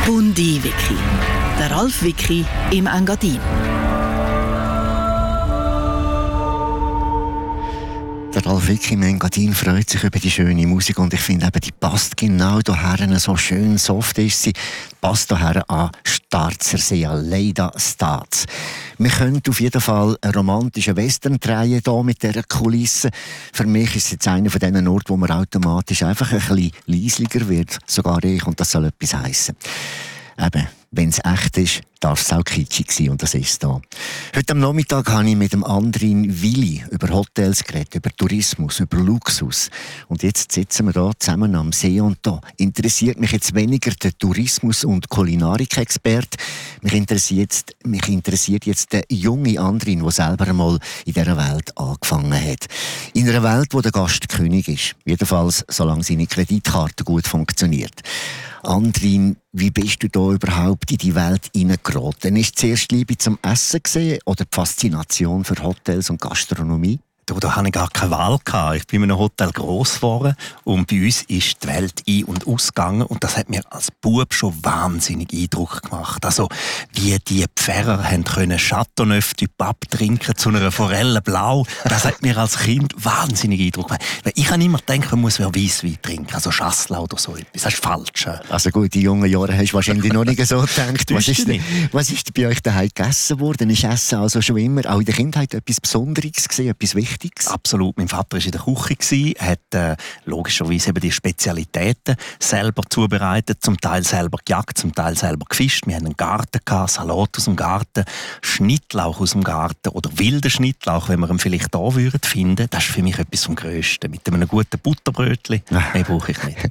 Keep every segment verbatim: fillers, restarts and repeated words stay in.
Bundi-Wiki. Der Ralf Wiki im Engadin. Der Ralf Wiki im Engadin freut sich über die schöne Musik und ich finde eben, die passt genau hierher, so schön soft ist sie, passt hierher an Starzersee, an Leida Staats. Wir können auf jeden Fall einen romantischen Western drehen hier mit dieser Kulisse. Für mich ist es jetzt einer von diesen Orten, wo man automatisch einfach ein bisschen leislicher wird, sogar ich, und das soll etwas heissen. Eben, wenn es echt ist, darf es auch kitschig sein, und das ist es da. Heute am Nachmittag habe ich mit dem Andrin Willi über Hotels geredet, über Tourismus, über Luxus. Und jetzt sitzen wir hier zusammen am See, und da interessiert mich jetzt weniger der Tourismus- und Kulinarik-Experte. Mich interessiert jetzt, mich interessiert jetzt der junge Andrin, der selber einmal in dieser Welt angefangen hat. In einer Welt, wo der Gast König ist. Jedenfalls, solange seine Kreditkarte gut funktioniert. Andrin, wie bist du da überhaupt in die Welt hineingeraten? Ist es zuerst Liebe zum Essen gesehen oder die Faszination für Hotels und Gastronomie? Da, da hatte ich gar keine Wahl gehabt. Ich bin in einem Hotel gross geworden und bei uns ist die Welt ein- und ausgegangen und das hat mir als Bub schon wahnsinnig Eindruck gemacht. Also, wie die Pfarrer haben können Chateauneuf du Pape trinken zu einer Forelle Blau, das hat mir als Kind wahnsinnig Eindruck gemacht. Weil ich habe immer gedacht, man muss Weisswein trinken, also Chasselas oder so etwas. Das ist falsch. Also gut, in jungen Jahren hast du wahrscheinlich noch nicht so gedacht. Was ist, denn, was ist bei euch daheim gegessen worden? Ist Essen also schon immer, auch in der Kindheit, etwas Besonderes gewesen, etwas Wichtiges? Absolut. Mein Vater war in der Küche, hat äh, logischerweise eben die Spezialitäten selber zubereitet, zum Teil selber gejagt, zum Teil selber gefischt. Wir hatten einen Garten, gehabt, Salat aus dem Garten, Schnittlauch aus dem Garten oder wilden Schnittlauch, wenn wir ihn vielleicht da würden finden. Das ist für mich etwas vom Grössten. Mit einem guten Butterbrötchen, mehr brauche ich nicht.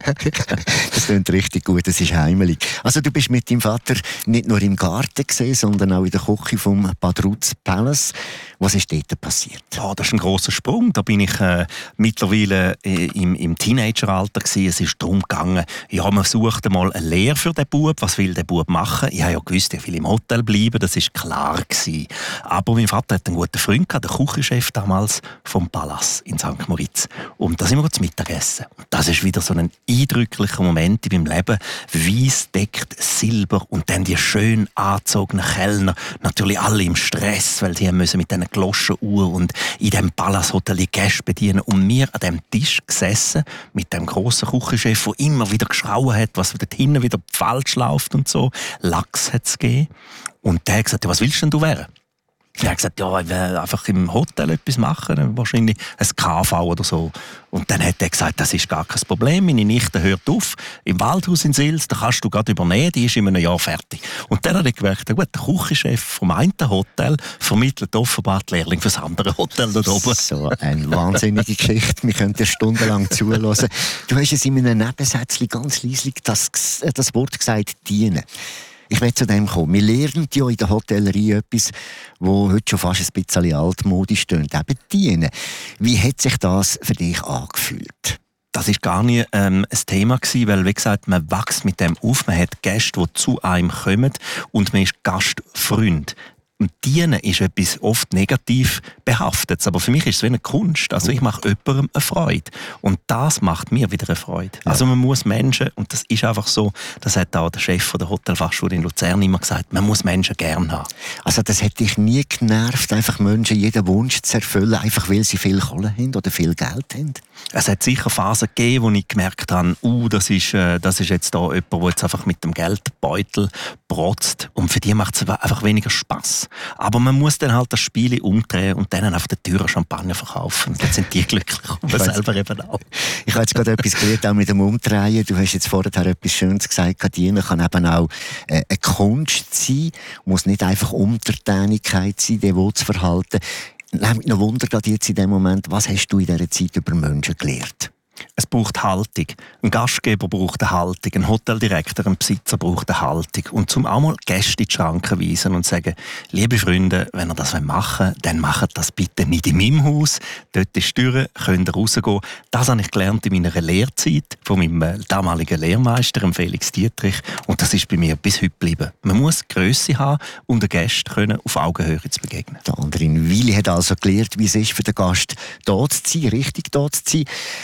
Das klingt richtig gut, das ist heimelig. Also du bist mit deinem Vater nicht nur im Garten gesehen, sondern auch in der Küche vom Badruz Palace. Was ist dort passiert? Ja, das ist ein grosser Sprung. Da bin ich äh, mittlerweile äh, im, im Teenageralter gewesen. Es ist darum gegangen, ja, man suchte mal eine Lehre für den Bub. Was will der Bub machen? Ich habe ja gewusst, er will im Hotel bleiben. Das ist klar gewesen. Aber mein Vater hat einen guten Freund gehabt, den Küchenchef damals vom Palast in Sankt Moritz. Und da sind wir zum Mittagessen. Und das ist wieder so ein eindrücklicher Moment in meinem Leben. Weiss deckt Silber und dann die schön angezogenen Kellner. Natürlich alle im Stress, weil sie müssen mit diesen Gloschenuhr und in dem Palasthotel die Gäste bedienen. Und wir an dem Tisch gesessen mit dem grossen Küchenchef, der immer wieder geschrauen hat, was dort hinten wieder falsch läuft und so. Lachs hat es gegeben. Und der hat gesagt, ja, was willst denn du werden? Er hat gesagt, ja, ich will einfach im Hotel etwas machen, wahrscheinlich ein K V oder so. Und dann hat er gesagt, das ist gar kein Problem, meine Nichte hört auf, im Waldhaus in Sils, da kannst du gerade übernehmen, die ist in einem Jahr fertig. Und dann hat er gemerkt, gut, der Küchenchef vom einen Hotel vermittelt offenbar die Lehrling für das andere Hotel dort oben. So eine wahnsinnige Geschichte, wir können dir stundenlang zuhören. Du hast es in einem Nebensätzchen ganz leislich das, das Wort gesagt, dienen. Ich will zu dem kommen. Wir lernen ja in der Hotellerie etwas, das heute schon fast ein bisschen altmodisch tönt, eben dienen. Wie hat sich das für dich angefühlt? Das war gar nie ähm, ein Thema gewesen, weil, wie gesagt, man wächst mit dem auf, man hat Gäste, die zu einem kommen und man ist Gastfreund. Und Dienen ist etwas oft negativ behaftet. Aber für mich ist es wie eine Kunst. Also ich mache jemandem eine Freude. Und das macht mir wieder eine Freude. Ja. Also man muss Menschen, und das ist einfach so, das hat auch der Chef der Hotelfachschule in Luzern immer gesagt, man muss Menschen gern haben. Also das hat dich nie genervt, einfach Menschen jeden Wunsch zu erfüllen, einfach weil sie viel Kohle haben oder viel Geld haben? Es hat sicher Phasen gegeben, wo ich gemerkt habe, uh, das ist, äh, das ist jetzt da jemand, der jetzt einfach mit dem Geldbeutel protzt. Und für die macht es einfach weniger Spass. Aber man muss dann halt das Spiel umdrehen und denen auf der Tür Champagner verkaufen. Und dann sind die glücklich und man selber eben auch. Ich habe jetzt gerade etwas gelernt, auch mit dem Umdrehen. Du hast jetzt vorher etwas Schönes gesagt, Dienen kann eben auch äh, eine Kunst sein, muss nicht einfach Untertänigkeit sein, devot zu verhalten. Nehmt mich noch Wunder, gerade jetzt in dem Moment, was hast du in dieser Zeit über Menschen gelernt? Es braucht Haltung. Ein Gastgeber braucht eine Haltung. Ein Hoteldirektor, ein Besitzer braucht eine Haltung. Und zum auch mal Gäste in die Schranken weisen und sagen, liebe Freunde, wenn ihr das machen wollt, dann macht das bitte nicht in meinem Haus. Dort ist die Tür, könnt ihr rausgehen. Das habe ich gelernt in meiner Lehrzeit von meinem damaligen Lehrmeister, Felix Dietrich. Und das ist bei mir bis heute geblieben. Man muss Grösse haben, um den Gästen können auf Augenhöhe zu begegnen. Der Andrin Willi hat also gelernt, wie es ist für den Gast, da zu sein, richtig da zu sein. Heute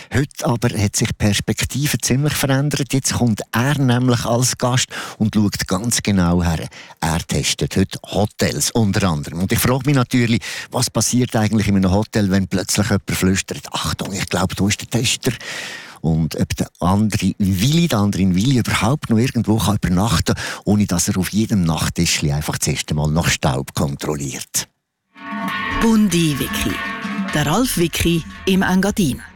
Jetzt aber hat sich die Perspektive ziemlich verändert. Jetzt kommt er nämlich als Gast und schaut ganz genau her. Er testet heute Hotels unter anderem. Und ich frage mich natürlich, was passiert eigentlich in einem Hotel, wenn plötzlich jemand flüstert, Achtung, ich glaube, du bist der Tester. Und ob der andere in Willi, der andere in Willi überhaupt noch irgendwo kann übernachten kann, ohne dass er auf jedem Nachttischli einfach das erste Mal nach Staub kontrolliert. Bundi Wiki. Der Ralf Wiki im Engadin.